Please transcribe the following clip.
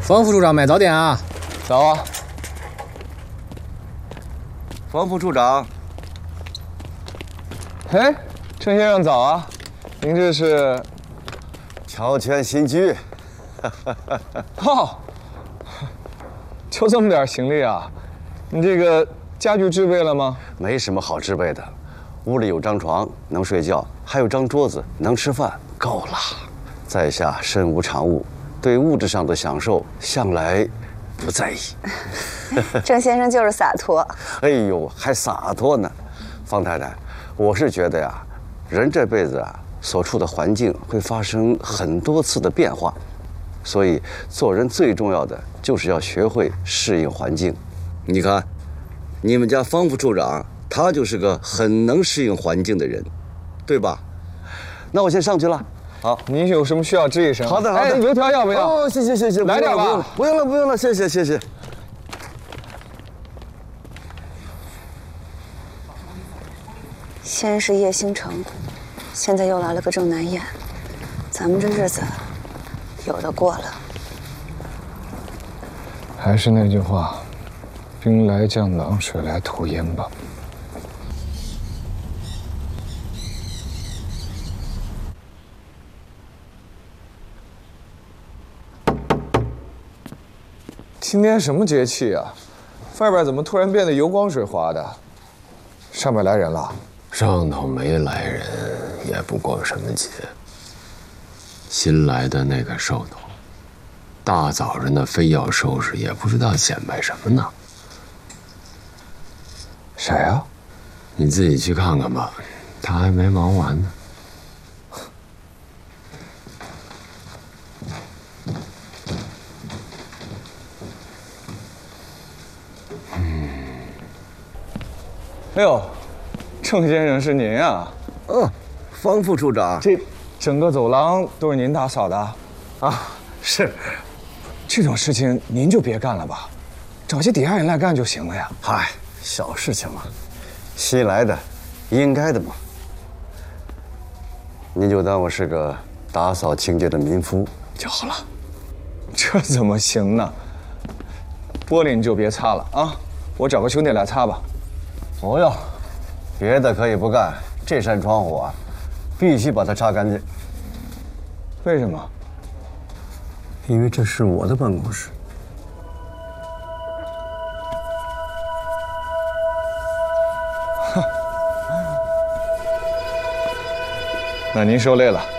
方副处长买早点啊！ 早啊， 方副处长。 哎，郑先生早啊！您这是？ 乔迁新居。 哦，就这么点行李啊？你这个家具置备了吗？ 没什么好置备的，屋里有张床能睡觉，还有张桌子能吃饭，够了。在下身无长物，对物质上的享受向来不在意。 郑先生就是洒脱。 哎呦，还洒脱呢。方太太，我是觉得呀，人这辈子啊，所处的环境会发生很多次的变化，所以做人最重要的就是要学会适应环境。你看，你们家方副处长，他就是个很能适应环境的人，对吧？那我先上去了。好， 您有什么需要吱一声？ 好的，好的。 哎，油条要不要？ 哦，谢谢谢谢， 来点吧。 不用了，不用了，谢谢谢谢。 先是叶星辰，现在又来了个郑南燕，咱们这日子有的过了。 还是那句话，兵来将挡，水来土掩吧。今天什么节气啊？外边怎么突然变得油光水滑的？上面来人了？ 上头没来人，也不过什么节。新来的那个瘦头，大早上的非要收拾，也不知道显摆什么呢。 谁啊？ 你自己去看看吧，他还没忙完呢。 哎呦，郑先生是您啊？ 方副处长， 这整个走廊都是您打扫的？ 啊，是。 这种事情您就别干了吧，找些底下人来干就行了呀。 嗨，小事情嘛，新来的，应该的嘛。您就当我是个打扫清洁的民夫就好了。 这怎么行呢？玻璃你就别擦了啊，我找个兄弟来擦吧。 不用，别的可以不干，这扇窗户啊，必须把它擦干净。 为什么？ 因为这是我的办公室。 那您受累了。